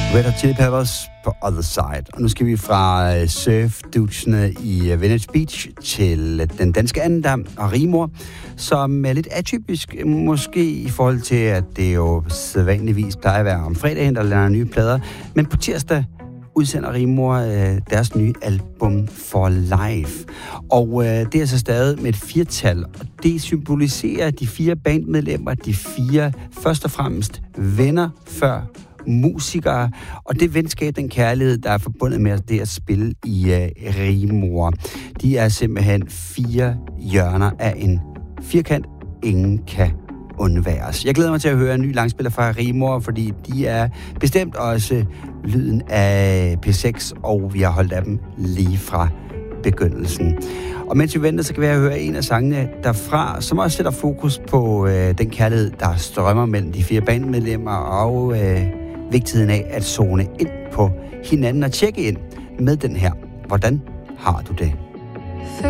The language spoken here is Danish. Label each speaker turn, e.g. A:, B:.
A: Red Hot Chili Peppers på Other Side. Og nu skal vi fra surfdudesene i Venice Beach til den danske andendam og Rigmor, som er lidt atypisk måske i forhold til, at det jo sædvanligvis plejer at være om fredagen, der lander nye plader. Men på tirsdag udsender Rigmor deres nye album For Life. Og det er så stadig med et 4-tal, og det symboliserer de 4 bandmedlemmer, de 4 først og fremmest venner før musikere, og det venskab, den kærlighed, der er forbundet med det at spille i Rigmor. De er simpelthen 4 hjørner af en firkant, ingen kan undværes. Jeg glæder mig til at høre en ny langspiller fra Rigmor, fordi de er bestemt også lyden af P6, og vi har holdt af dem lige fra begyndelsen. Og mens vi venter, så kan vi høre en af sangene derfra, som også sætter fokus på den kærlighed, der strømmer mellem de 4 bandmedlemmer, og vigtigheden af at zone ind på hinanden og tjekke ind med den her. Hvordan har du det?